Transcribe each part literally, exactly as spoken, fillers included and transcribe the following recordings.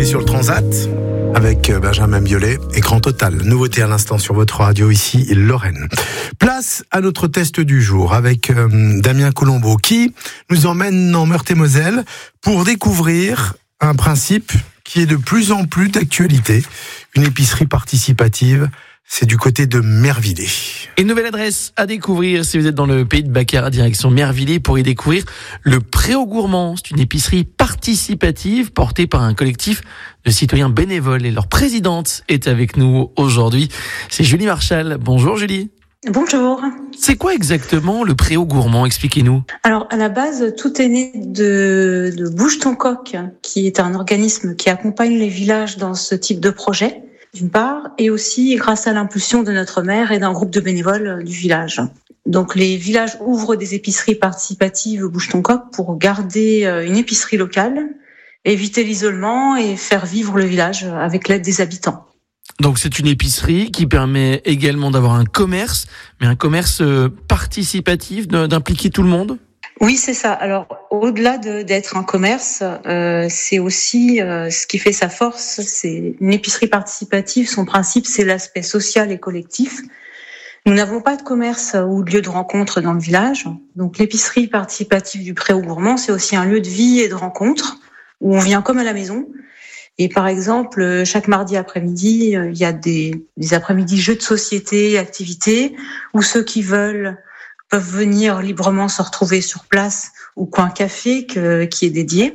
branché sur le Transat avec Benjamin Biolay, écran total. Nouveauté à l'instant sur votre radio ici, Lorraine. Place à notre test du jour avec euh, Damien Colombo qui nous emmène en Meurthe-et-Moselle pour découvrir un principe qui est de plus en plus d'actualité. Une épicerie participative. C'est du côté de Mervillers. Une nouvelle adresse à découvrir si vous êtes dans le pays de Baccarat, direction Mervillers, pour y découvrir le Préau Gourmand. C'est une épicerie participative portée par un collectif de citoyens bénévoles. Et leur présidente est avec nous aujourd'hui. C'est Julie Marchal. Bonjour Julie. Bonjour. C'est quoi exactement le Préau Gourmand ? Expliquez-nous. Alors, à la base, tout est né de, de Bouge ton coq, qui est un organisme qui accompagne les villages dans ce type de projet, d'une part, et aussi grâce à l'impulsion de notre maire et d'un groupe de bénévoles du village. Donc, les villages ouvrent des épiceries participatives Bouge ton coq pour garder une épicerie locale, éviter l'isolement et faire vivre le village avec l'aide des habitants. Donc c'est une épicerie qui permet également d'avoir un commerce, mais un commerce participatif, d'impliquer tout le monde ? Oui, c'est ça. Alors, au-delà de, d'être un commerce, euh, c'est aussi euh, ce qui fait sa force. C'est une épicerie participative. Son principe, c'est l'aspect social et collectif. Nous n'avons pas de commerce ou de lieu de rencontre dans le village. Donc, l'épicerie participative du Préau Gourmand, c'est aussi un lieu de vie et de rencontre où on vient comme à la maison. Et par exemple, chaque mardi après-midi, il y a des, des après-midi jeux de société, activités, où ceux qui veulent peuvent venir librement se retrouver sur place au coin café que, qui est dédié.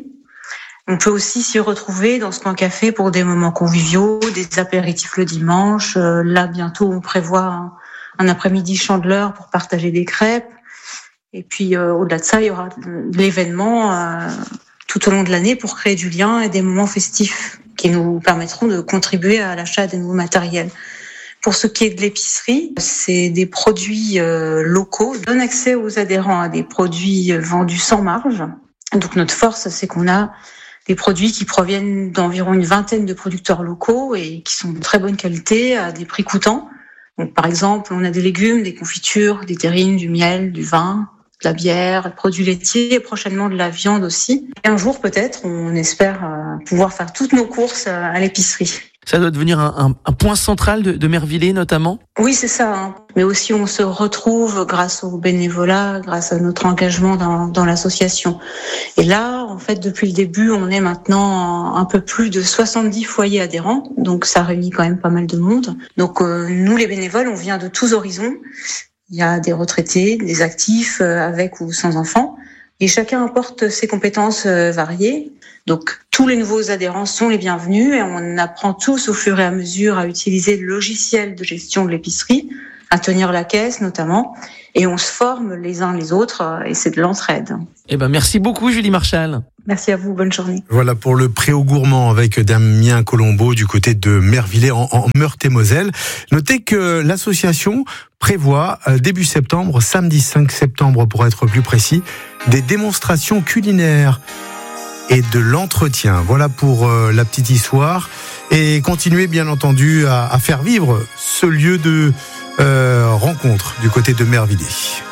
On peut aussi s'y retrouver dans ce coin café pour des moments conviviaux, des apéritifs le dimanche. Là, bientôt, on prévoit un, un après-midi chandeleur pour partager des crêpes. Et puis, euh, au-delà de ça, il y aura de l'événement euh, tout au long de l'année pour créer du lien et des moments festifs qui nous permettront de contribuer à l'achat des nouveaux matériels. Pour ce qui est de l'épicerie, c'est des produits euh, locaux, donne accès aux adhérents à des produits vendus sans marge. Donc notre force, c'est qu'on a des produits qui proviennent d'environ une vingtaine de producteurs locaux et qui sont de très bonne qualité à des prix coûtants. Donc par exemple, on a des légumes, des confitures, des terrines, du miel, du vin, de la bière, des produits laitiers et prochainement de la viande aussi. Et un jour peut-être, on espère euh, pouvoir faire toutes nos courses euh, à l'épicerie. Ça doit devenir un, un, un point central de, de Mervillers notamment ? Oui, c'est ça. Hein. Mais aussi, on se retrouve grâce au bénévolat, grâce à notre engagement dans, dans l'association. Et là, en fait, depuis le début, on est maintenant un peu plus de soixante-dix foyers adhérents. Donc, ça réunit quand même pas mal de monde. Donc, euh, nous, les bénévoles, on vient de tous horizons. Il y a des retraités, des actifs avec ou sans enfants. Et chacun apporte ses compétences variées. Donc, tous les nouveaux adhérents sont les bienvenus et on apprend tous au fur et à mesure à utiliser le logiciel de gestion de l'épicerie, à tenir la caisse notamment. Et on se forme les uns les autres et c'est de l'entraide. Eh ben, merci beaucoup Julie Marchal. Merci à vous, bonne journée. Voilà pour le Préau Gourmand avec Damien Colombo du côté de Mervillers en, en Meurthe-et-Moselle. Notez que l'association prévoit début septembre, samedi cinq septembre pour être plus précis, des démonstrations culinaires et de l'entretien. Voilà pour euh, la petite histoire. Et continuez bien entendu à, à faire vivre ce lieu de euh, rencontre du côté de Mervillers.